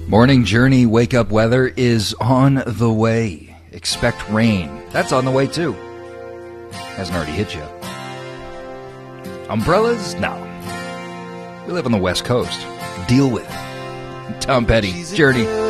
Morning Journey wake-up weather is on the way. Expect rain. That's on the way, too. Hasn't already hit yet. Umbrellas? No. We live on the West Coast. Deal with it. Tom Petty, Journey.